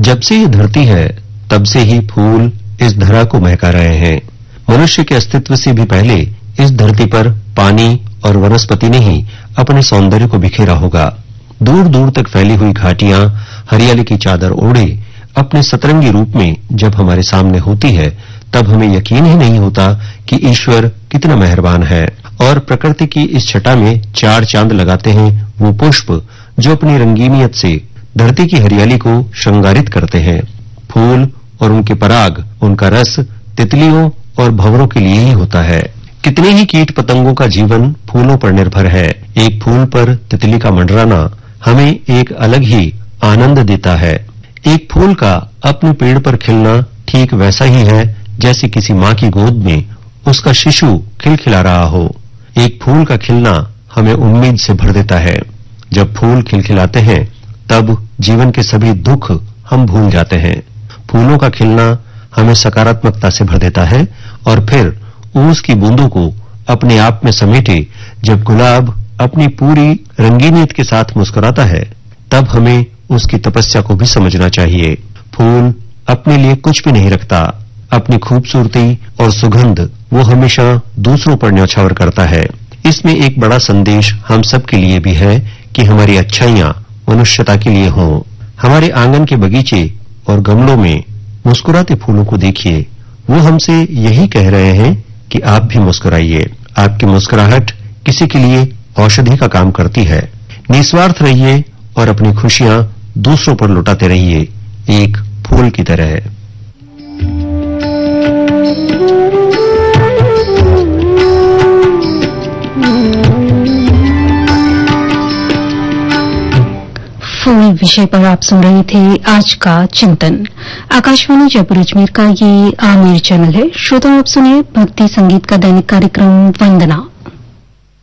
जब से ये धरती है तब से ही फूल इस धरा को महका रहे हैं। मनुष्य के अस्तित्व से भी पहले इस धरती पर पानी और वनस्पति ने ही अपने सौंदर्य को बिखेरा होगा। दूर दूर तक फैली हुई घाटियां हरियाली की चादर ओढ़े अपने सतरंगी रूप में जब हमारे सामने होती है, तब हमें यकीन ही नहीं होता कि ईश्वर कितना मेहरबान है और प्रकृति की इस छटा में चार चांद लगाते हैं वो पुष्प जो अपनी रंगीनियत से धरती की हरियाली को श्रृंगारित करते हैं। फूल और उनके पराग, उनका रस तितलियों और भंवरों के लिए ही होता है। कितने ही कीट पतंगों का जीवन फूलों पर निर्भर है। एक फूल पर तितली का मंडराना हमें एक अलग ही आनंद देता है। एक फूल का अपने पेड़ पर खिलना ठीक वैसा ही है जैसे किसी माँ की गोद में उसका शिशु खिलखिला रहा हो। एक फूल का खिलना हमें उम्मीद से भर देता है। जब फूल खिलखिलाते हैं तब जीवन के सभी दुख हम भूल जाते हैं। फूलों का खिलना हमें सकारात्मकता से भर देता है और फिर ओस की बूंदों को अपने आप में समेटे जब गुलाब अपनी पूरी रंगीनियत के साथ मुस्कुराता है, तब हमें उसकी तपस्या को भी समझना चाहिए। फूल अपने लिए कुछ भी नहीं रखता। अपनी खूबसूरती और सुगंध वो हमेशा दूसरों पर न्यौछावर करता है। इसमें एक बड़ा संदेश हम सब के लिए भी है कि हमारी अच्छाइयां मनुष्यता के लिए हों। हमारे आंगन के बगीचे और गमलों में मुस्कुराते फूलों को देखिए। वो हमसे यही कह रहे हैं कि आप भी मुस्कुराइए। आपकी मुस्कुराहट किसी के लिए औषधि का काम करती है। निस्वार्थ रहिए और अपनी खुशियां दूसरों पर लुटाते रहिए, एक फूल की तरह। फूल विषय पर आप सुन रहे थे आज का चिंतन। आकाशवाणी जयपुर अजमेर का ये आमिर चैनल है। श्रोताओं, आप सुनिए भक्ति संगीत का दैनिक कार्यक्रम वंदना।